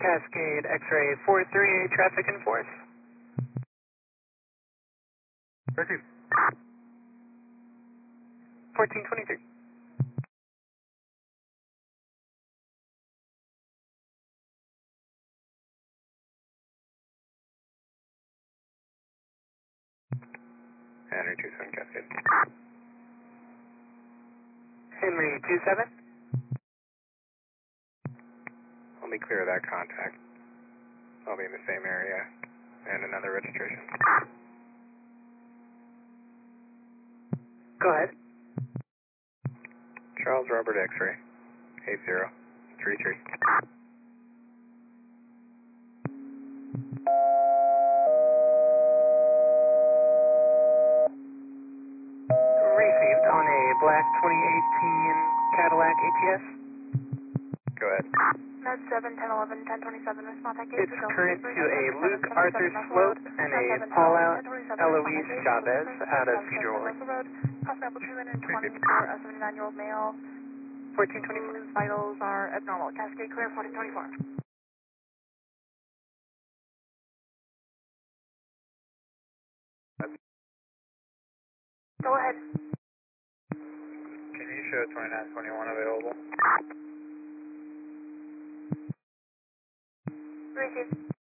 Cascade X-ray 438, traffic in force. Received. 1423. Henry 27 Cascade. Henry 27. Let me clear that contact. I'll be in the same area. And another registration. Go ahead. Charles Robert X-ray. 8033. Received on a black 2018 Cadillac ATS. Go ahead. Med 7, 10, 11, 10, 27, response package. It's current to a Luke Arthur Sloat and a Paula Eloise Chavez out of Cedar Woods. Hospital treatment in 24, a 79-year-old male. 1424. Vitals are abnormal. Cascade clear, 1424. Go ahead. Can you show 2921 available? Receive.